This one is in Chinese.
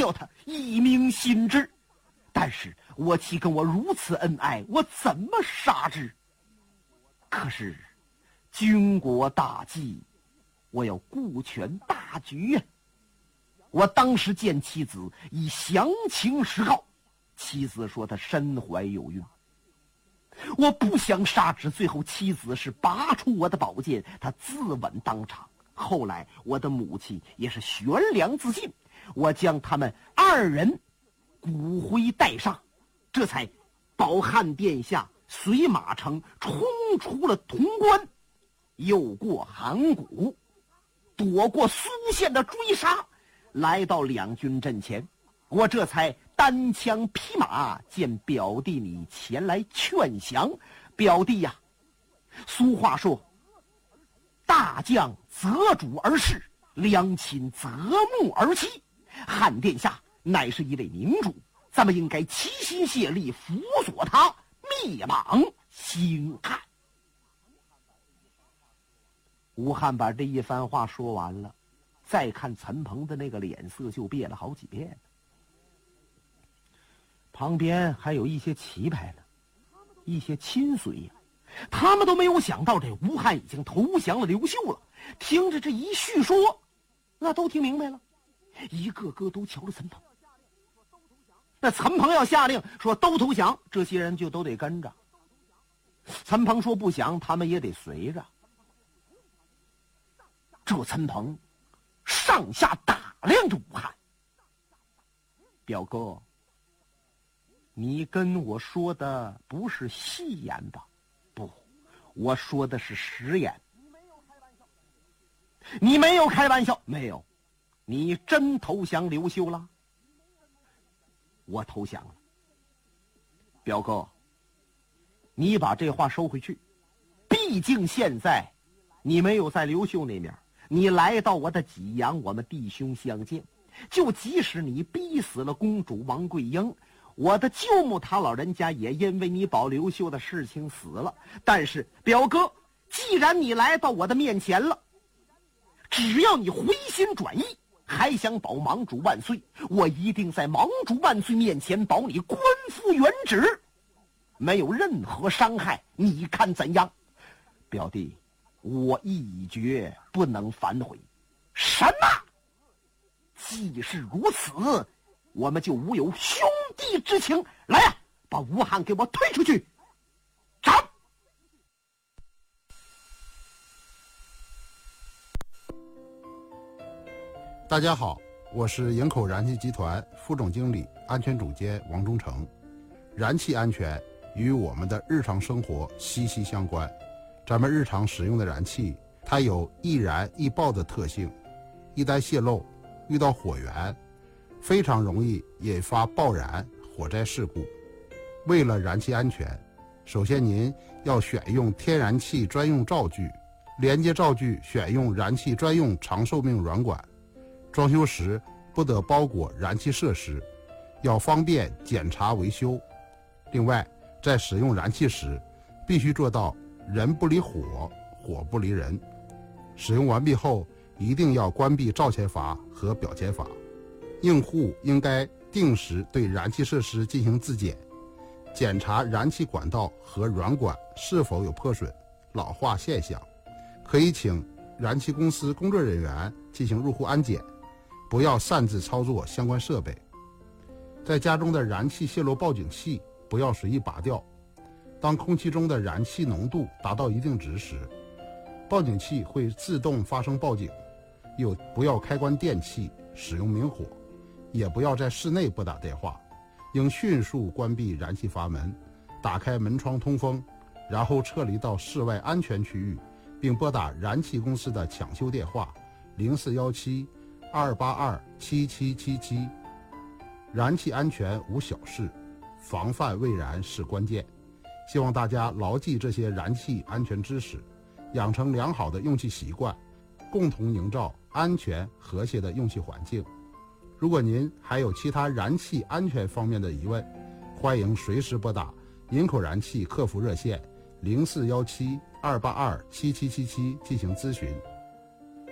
掉他一命心之。但是我妻跟我如此恩爱，我怎么杀之？可是军国大计，我要顾全大局呀。我当时见妻子，以详情实告。妻子说她身怀有孕，我不想杀之，最后妻子是拔出我的宝剑，她自刎当场。后来我的母亲也是悬梁自尽，我将他们二人骨灰带上，这才保汉殿下随马城冲出了潼关，又过函谷，躲过苏宪的追杀，来到两军阵前。我这才单枪匹马见表弟你前来劝降。表弟呀，俗话说大将择主而事，良禽择木而栖。汉殿下乃是一位明主，咱们应该齐心协力辅佐他灭亡兴汉。吴汉把这一番话说完了，再看陈鹏的那个脸色就变了好几遍。旁边还有一些棋牌呢，一些亲随呀，他们都没有想到这吴汉已经投降了刘秀了。听着这一叙说，那都听明白了，一个个都瞧着陈鹏。那陈鹏要下令说都投降，这些人就都得跟着。陈鹏说不降，他们也得随着。这陈鹏上下打量着吴汉，表哥，你跟我说的不是戏言吧？不，我说的是实言。你没有开玩笑？没有。你真投降刘秀了？我投降了。表哥，你把这话收回去。毕竟现在你没有在刘秀那面，你来到我的济阳，我们弟兄相见。就即使你逼死了公主王桂英，我的舅母他老人家也因为你保刘秀的事情死了。但是表哥，既然你来到我的面前了，只要你回心转意，还想保盟主万岁，我一定在盟主万岁面前保你官复原职，没有任何伤害，你看怎样？表弟，我一决不能反悔。什么？既是如此，我们就无有兄弟之情。来呀，把吴汉给我推出去！斩！ 大家好，我是营口燃气集团副总经理、安全总监王忠诚。燃气安全与我们的日常生活息息相关。咱们日常使用的燃气，它有易燃易爆的特性，一旦泄漏，遇到火源，非常容易引发爆燃、火灾事故。为了燃气安全，首先您要选用天然气专用灶具，连接灶具选用燃气专用长寿命软管。装修时不得包裹燃气设施，要方便检查维修。另外，在使用燃气时，必须做到人不离火，火不离人。使用完毕后，一定要关闭灶前阀和表前阀。用户应该定时对燃气设施进行自检，检查燃气管道和软管是否有破损、老化现象。可以请燃气公司工作人员进行入户安检，不要擅自操作相关设备。在家中的燃气泄漏报警器不要随意拔掉。当空气中的燃气浓度达到一定值时，报警器会自动发生报警。又不要开关电器，使用明火，也不要在室内拨打电话，应迅速关闭燃气阀门，打开门窗通风，然后撤离到室外安全区域，并拨打燃气公司的抢修电话0417-282-7777。燃气安全无小事，防范未然是关键。希望大家牢记这些燃气安全知识，养成良好的用气习惯，共同营造安全和谐的用气环境。如果您还有其他燃气安全方面的疑问，欢迎随时拨打营口燃气客服热线0417-282-7777进行咨询。